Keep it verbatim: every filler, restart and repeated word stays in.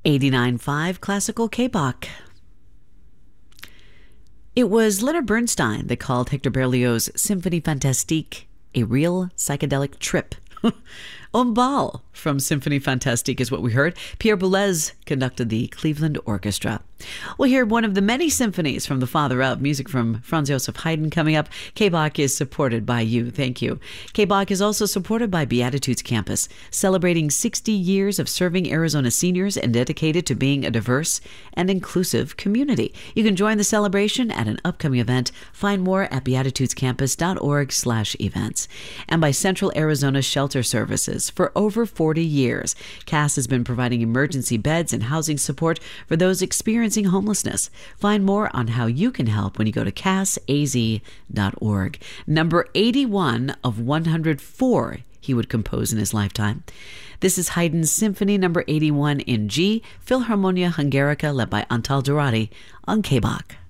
eighty-nine point five Classical K-Bach. It was Leonard Bernstein that called Hector Berlioz' Symphonie Fantastique a real psychedelic trip. Un bal from Symphonie Fantastique is what we heard. Pierre Boulez conducted the Cleveland Orchestra. We'll hear one of the many symphonies from the father of music from Franz Joseph Haydn coming up. K-Bach is supported by you. Thank you. K-Bach is also supported by Beatitudes Campus, celebrating sixty years of serving Arizona seniors and dedicated to being a diverse and inclusive community. You can join the celebration at an upcoming event. Find more at beatitudescampus.org slash events. And by Central Arizona Shelter Services. For over forty years, C A S has been providing emergency beds and housing support for those experiencing homelessness. Find more on how you can help when you go to cas a z dot org. Number eighty-one of one hundred four he would compose in his lifetime. This is Haydn's Symphony number eighty-one in G, Philharmonia Hungarica, led by Antal Dorati on K-Bach.